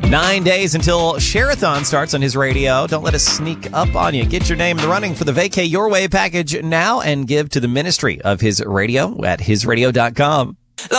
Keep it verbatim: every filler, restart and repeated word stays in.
Nine days until Share-a-thon starts on His Radio. Don't let us sneak up on you. Get your name in the running for the Vacay Your Way package now and give to the ministry of His Radio at his radio dot com.